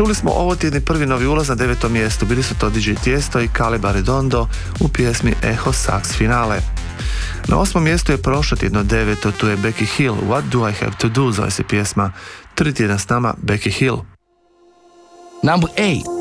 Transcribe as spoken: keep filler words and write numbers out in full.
Čuli smo ovo tjedni prvi novi ulaz na devetom mjestu, bili su to D J Tiesto i Caleb Redondo u pjesmi Echo Sax Finale. Na osmom mjestu je prošlo tjedno deveto, tu je Becky Hill, What Do I Have To Do, zove se pjesma. Tri tjedna s nama Becky Hill. Number eight.